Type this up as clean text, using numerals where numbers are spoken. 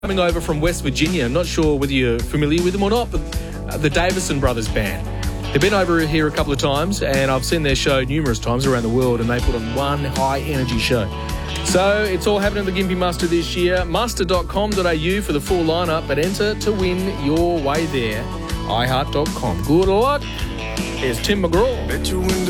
Coming over from West Virginia. I'm not sure whether you're familiar with them or not, but the Davison Brothers Band. They've been over here a couple of times, and I've seen their show numerous times around the world, and they put on one high-energy show. So it's all happening at the Gympie Muster this year. Muster.com.au for the full lineup, but enter to win your way there. iHeart.com. Good luck. Here's Tim McGraw.